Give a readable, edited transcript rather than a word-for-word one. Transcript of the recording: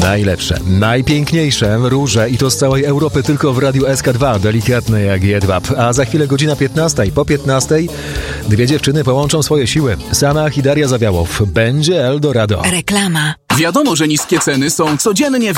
najlepsze, najpiękniejsze róże i to z całej Europy tylko w Radiu SK2, delikatne jak jedwab. A za chwilę godzina 15. Po 15 dwie dziewczyny połączą swoje siły. Sanach i Daria Zawiałow. Będzie Eldorado. Reklama. Wiadomo, że niskie ceny są codziennie